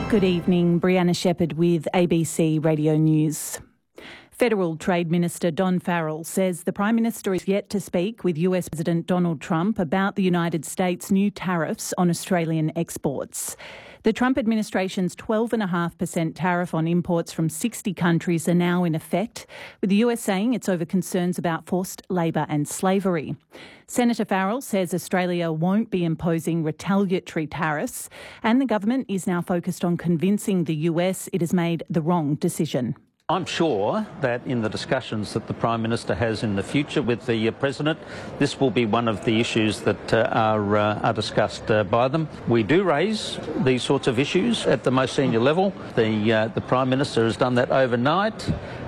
Good evening, Brianna Shepherd with ABC Radio News. Federal Trade Minister Don Farrell says the Prime Minister is yet to speak with US President Donald Trump about the United States' new tariffs on Australian exports. The Trump administration's 12.5% tariff on imports from 60 countries are now in effect, with the US saying it's over concerns about forced labour and slavery. Senator Farrell says Australia won't be imposing retaliatory tariffs, and the government is now focused on convincing the US it has made the wrong decision. I'm sure that in the discussions that the Prime Minister has in the future with the President, this will be one of the issues that are discussed by them. We do raise these sorts of issues at the most senior level. The Prime Minister has done that overnight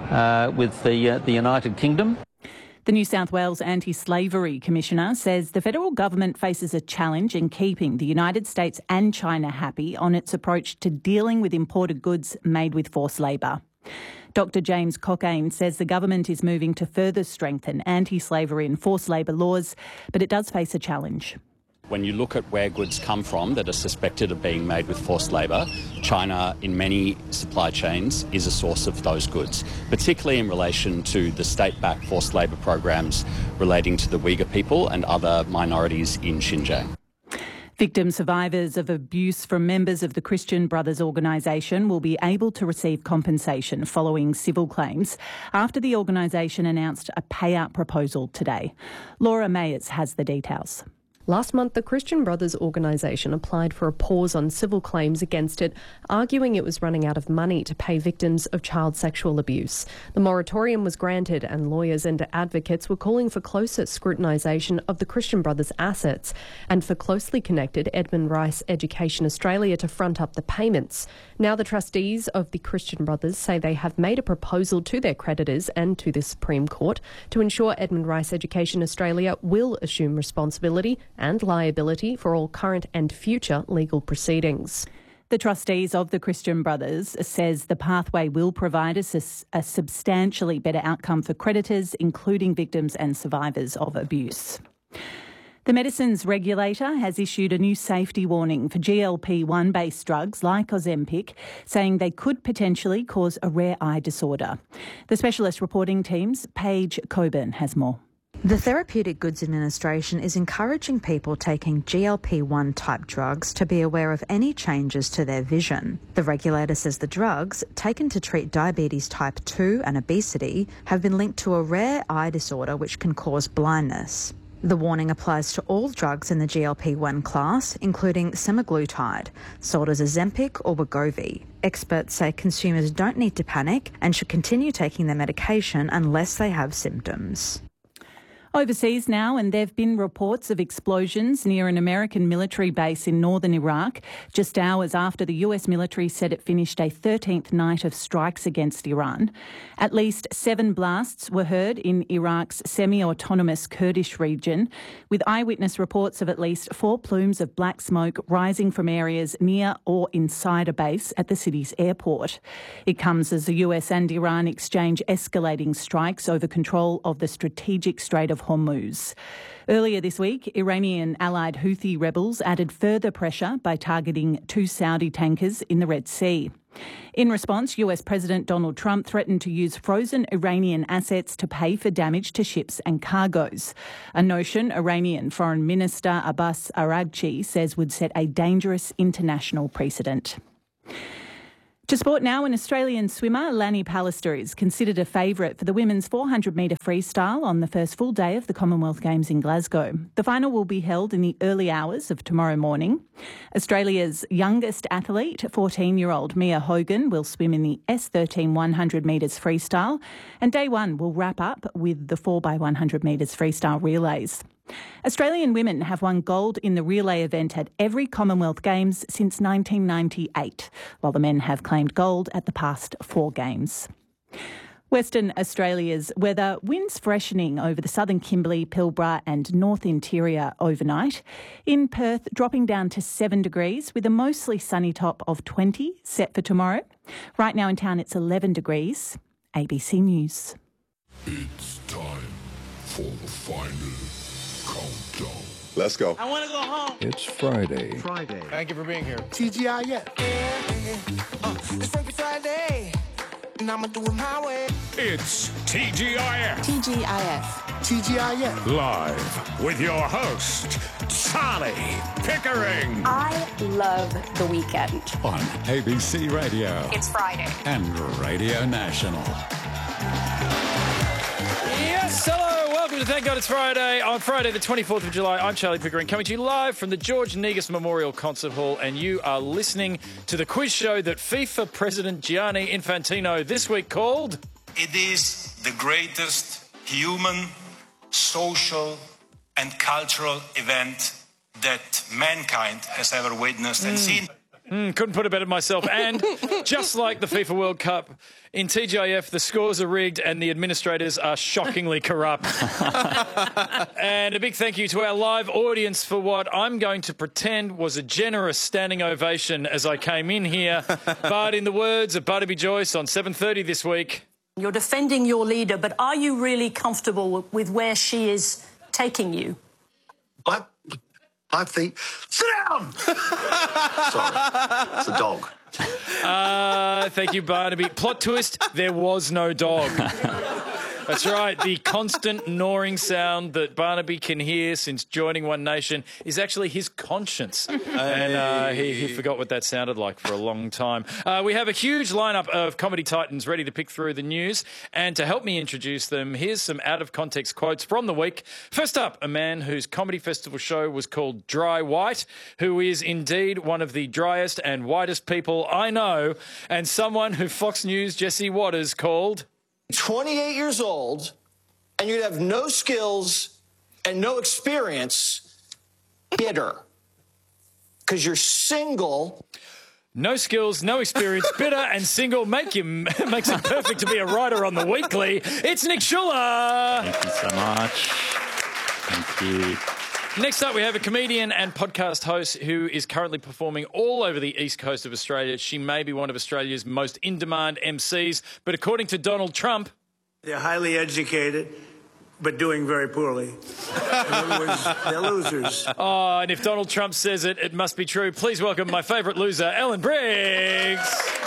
with the United Kingdom. The New South Wales Anti-Slavery Commissioner says the federal government faces a challenge in keeping the United States and China happy on its approach to dealing with imported goods made with forced labour. Dr James Cockayne says the government is moving to further strengthen anti-slavery and forced labour laws, but it does face a challenge. When you look at where goods come from that are suspected of being made with forced labour, China, in many supply chains, is a source of those goods, particularly in relation to the state-backed forced labour programs relating to the Uyghur people and other minorities in Xinjiang. Victim survivors of abuse from members of the Christian Brothers organisation will be able to receive compensation following civil claims after the organisation announced a payout proposal today. Laura Mayers has the details. Last month, the Christian Brothers organisation applied for a pause on civil claims against it, arguing it was running out of money to pay victims of child sexual abuse. The moratorium was granted, and lawyers and advocates were calling for closer scrutinisation of the Christian Brothers' assets and for closely connected Edmund Rice Education Australia to front up the payments. Now the trustees of the Christian Brothers say they have made a proposal to their creditors and to the Supreme Court to ensure Edmund Rice Education Australia will assume responsibility and liability for all current and future legal proceedings. The trustees of the Christian Brothers says the pathway will provide us a substantially better outcome for creditors, including victims and survivors of abuse. The medicines regulator has issued a new safety warning for GLP-1 based drugs like Ozempic, saying they could potentially cause a rare eye disorder. The specialist reporting team's Paige Coburn has more. The Therapeutic Goods Administration is encouraging people taking GLP-1 type drugs to be aware of any changes to their vision. The regulator says the drugs, taken to treat diabetes type 2 and obesity, have been linked to a rare eye disorder which can cause blindness. The warning applies to all drugs in the GLP-1 class, including semaglutide, sold as Ozempic or Wegovy. Experts say consumers don't need to panic and should continue taking their medication unless they have symptoms. Overseas now, and there have been reports of explosions near an American military base in northern Iraq, just hours after the US military said it finished a 13th night of strikes against Iran. At least 7 blasts were heard in Iraq's semi-autonomous Kurdish region, with eyewitness reports of at least 4 plumes of black smoke rising from areas near or inside a base at the city's airport. It comes as the US and Iran exchange escalating strikes over control of the strategic Strait of Hormuz. Earlier this week, Iranian allied Houthi rebels added further pressure by targeting 2 Saudi tankers in the Red Sea. In response, US President Donald Trump threatened to use frozen Iranian assets to pay for damage to ships and cargoes, a notion Iranian Foreign Minister Abbas Araghchi says would set a dangerous international precedent. To sport now, an Australian swimmer, Lanny Pallister, is considered a favourite for the women's 400-metre freestyle on the first full day of the Commonwealth Games in Glasgow. The final will be held in the early hours of tomorrow morning. Australia's youngest athlete, 14-year-old Mia Hogan, will swim in the S13 100 metres freestyle, and day one will wrap up with the 4x100 metres freestyle relays. Australian women have won gold in the relay event at every Commonwealth Games since 1998, while the men have claimed gold at the past 4 games. Western Australia's weather, winds freshening over the southern Kimberley, Pilbara and north interior overnight. In Perth, dropping down to 7 degrees with a mostly sunny top of 20 set for tomorrow. Right now in town it's 11 degrees. ABC News. It's time for the final countdown. Let's go. I want to go home. It's Friday. Thank you for being here. TGIF. It's Freaky Friday, and I'ma do it my way. It's TGIF. TGIF. TGIF. Live with your host, Charlie Pickering. I love the weekend. On ABC Radio. It's Friday. And Radio National. Yes, hello, welcome to Thank God It's Friday. On Friday, the 24th of July, I'm Charlie Pickering, coming to you live from the George Negus Memorial Concert Hall, and you are listening to the quiz show that FIFA President Gianni Infantino this week called... It is the greatest human, social, and cultural event that mankind has ever witnessed and seen. Couldn't put it better myself. And just like the FIFA World Cup, in TGIF, the scores are rigged and the administrators are shockingly corrupt. And a big thank you to our live audience for what I'm going to pretend was a generous standing ovation as I came in here. But in the words of Barnaby Joyce on 7:30 this week... You're defending your leader, but are you really comfortable with where she is taking you? I think... Sit down! Sorry, it's a dog. Thank you, Barnaby. Plot twist, there was no dog. That's right. The constant gnawing sound that Barnaby can hear since joining One Nation is actually his conscience. And he forgot what that sounded like for a long time. We have a huge lineup of comedy titans ready to pick through the news. And to help me introduce them, here's some out-of-context quotes from the week. First up, a man whose comedy festival show was called Dry White, who is indeed one of the driest and whitest people I know, and someone who Fox News' Jesse Watters called... 28 years old, and you'd have no skills and no experience, bitter. Because you're single. No skills, no experience, bitter and single makes him perfect to be a writer on The Weekly. It's Nick Schuller. Thank you so much. Thank you. Next up, we have a comedian and podcast host who is currently performing all over the east coast of Australia. She may be one of Australia's most in-demand MCs, but according to Donald Trump... They're highly educated, but doing very poorly. In other words, they're losers. Oh, and if Donald Trump says it, it must be true. Please welcome my favourite loser, Ellen Briggs.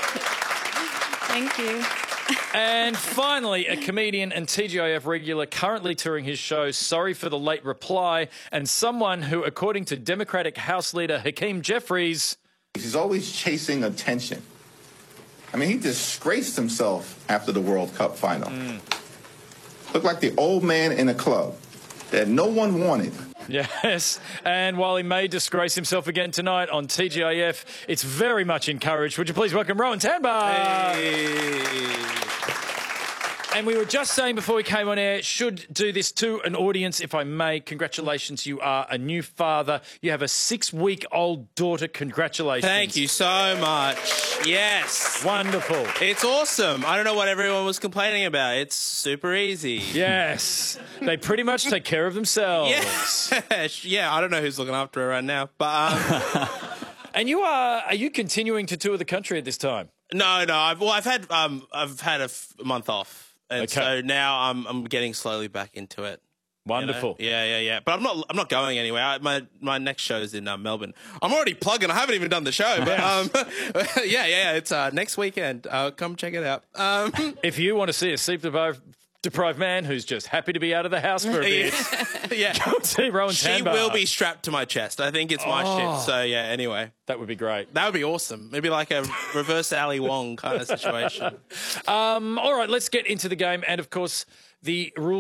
Thank you. And finally, a comedian and TGIF regular currently touring his show, Sorry for the Late Reply, and someone who, according to Democratic House Leader Hakeem Jeffries... He's always chasing attention. I mean, he disgraced himself after the World Cup final. Looked like the old man in a club that no one wanted. Yes, and while he may disgrace himself again tonight on TGIF, it's very much encouraged. Would you please welcome Rowan Tanbar? Hey. And we were just saying before we came on air, should do this to an audience, if I may. Congratulations, you are a new father. You have a 6-week-old daughter. Congratulations. Thank you so much. Yes. Wonderful. It's awesome. I don't know what everyone was complaining about. It's super easy. Yes. They pretty much take care of themselves. Yes. Yeah, I don't know who's looking after her right now. But And are you continuing to tour the country at this time? No. I've had a month off. And so now I'm getting slowly back into it. Wonderful. You know? Yeah. But I'm not going anywhere. My next show's in Melbourne. I'm already plugging. I haven't even done the show. But yeah. It's next weekend. Come check it out. If you want to see a sleep-deprived man who's just happy to be out of the house for a bit, go see Rowan Tanbar. She will be strapped to my chest. I think it's my shit. So yeah. Anyway, that would be great. That would be awesome. Maybe like a reverse Ali Wong kind of situation. All right, let's get into the game. And of course, the rules.